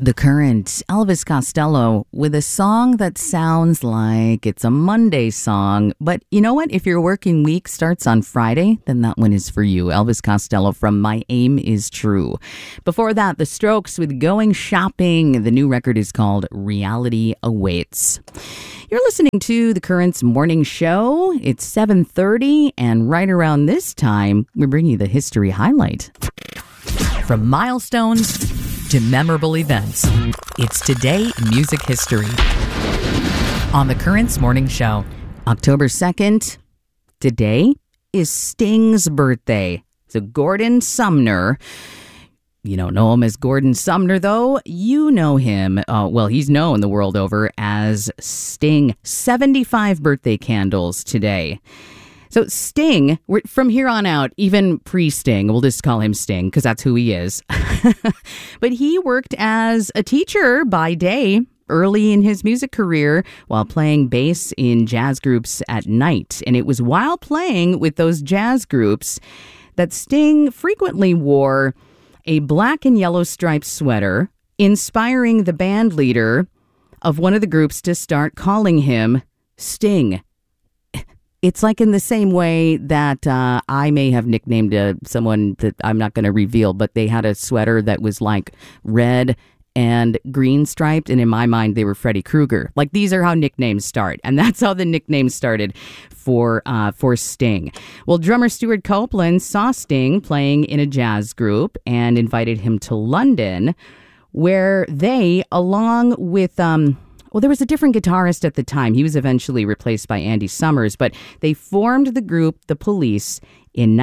The Current, Elvis Costello, with a song that sounds like it's a Monday song. But you know what? If your working week starts on Friday, then that one is for you. Elvis Costello from My Aim Is True. Before that, The Strokes with Going Shopping. The new record is called Reality Awaits. You're listening to The Current's morning show. It's 7:30, and right around this time, we bring you the history highlight. From milestones to memorable events, it's Today in Music History on The Current's morning show. October 2nd, today is Sting's birthday. So Gordon Sumner. You don't know him as Gordon Sumner, though. You know him. He's known the world over as Sting. 75 birthday candles today. So Sting, from here on out, even pre-Sting, we'll just call him Sting because that's who he is. But he worked as a teacher by day early in his music career while playing bass in jazz groups at night. And it was while playing with those jazz groups that Sting frequently wore a black and yellow striped sweater, inspiring the band leader of one of the groups to start calling him Sting. It's like in the same way that I may have nicknamed someone that I'm not going to reveal, but they had a sweater that was like red and green striped, and in my mind, they were Freddy Krueger. Like, these are how nicknames start, and that's how the nickname started for Sting. Well, drummer Stuart Copeland saw Sting playing in a jazz group and invited him to London, where they, along with there was a different guitarist at the time. He was eventually replaced by Andy Summers, but they formed the group The Police in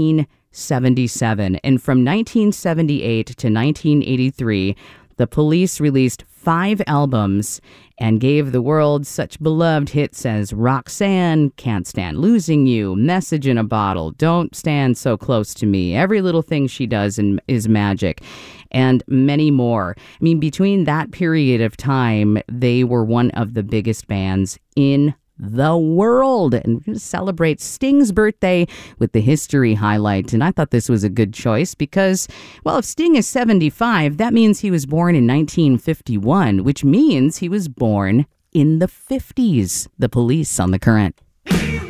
1977. And from 1978 to 1983, The Police released 5 albums and gave the world such beloved hits as Roxanne, Can't Stand Losing You, Message in a Bottle, Don't Stand So Close to Me, Every Little Thing She Does is Magic, and many more. I mean, between that period of time, they were one of the biggest bands in the world. And we're going to celebrate Sting's birthday with the history highlight. And I thought this was a good choice because, well, if Sting is 75, that means he was born in 1951, which means he was born in the 50s. The Police on The Current.